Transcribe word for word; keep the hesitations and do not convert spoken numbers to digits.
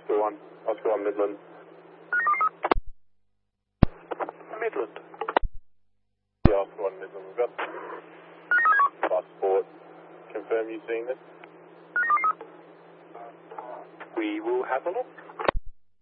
Oscar one, Oscar one Midland. Midland. Yeah, Oscar one Midland, we've got passport. Confirm you've seen this? We will have a look.